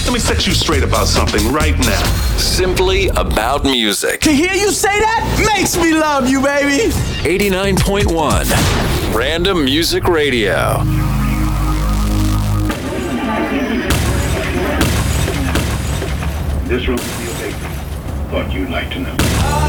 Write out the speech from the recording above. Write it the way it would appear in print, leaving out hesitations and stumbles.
Let me set you straight about something right now. Simply about music. To hear you say that makes me love you, baby. 89.1 Random Music Radio. This room will be a bakery. Thought you'd like to know.